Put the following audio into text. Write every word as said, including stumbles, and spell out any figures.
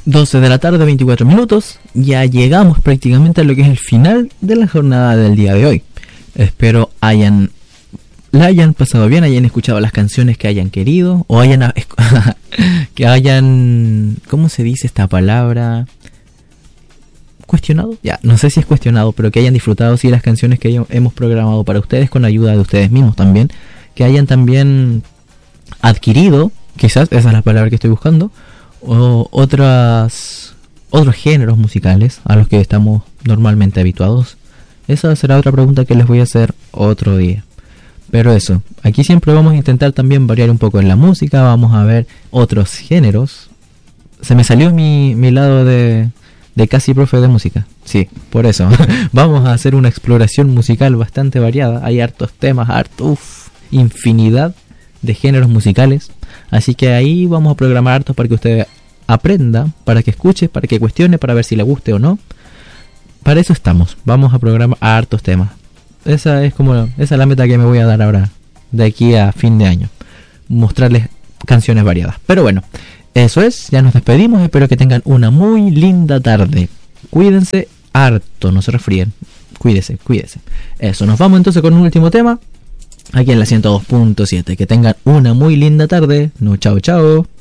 doce de la tarde, veinticuatro minutos. Ya llegamos prácticamente a lo que es el final de la jornada del día de hoy. Espero hayan la hayan pasado bien, hayan escuchado las canciones que hayan querido, o hayan que hayan, ¿cómo se dice esta palabra? Cuestionado, ya, no sé si es cuestionado, pero que hayan disfrutado sí las canciones que hemos programado para ustedes con ayuda de ustedes mismos también, que hayan también adquirido, quizás esa es la palabra que estoy buscando, o otras otros géneros musicales a los que estamos normalmente habituados. Esa será otra pregunta que les voy a hacer otro día. Pero eso, aquí siempre vamos a intentar también variar un poco en la música, vamos a ver otros géneros. Se me salió mi, mi lado de, de casi profe de música, sí, por eso. Vamos a hacer una exploración musical bastante variada, hay hartos temas, harto, uff, infinidad de géneros musicales. Así que ahí vamos a programar hartos para que usted aprenda, para que escuche, para que cuestione, para ver si le guste o no. Para eso estamos, vamos a programar hartos temas. Esa es como esa es la meta que me voy a dar ahora de aquí a fin de año, mostrarles canciones variadas. Pero bueno, eso es, ya nos despedimos, espero que tengan una muy linda tarde. Cuídense harto, no se resfríen. Cuídese, cuídese. Eso, nos vamos entonces con un último tema aquí en la ciento dos punto siete. Que tengan una muy linda tarde. No, chao, chao.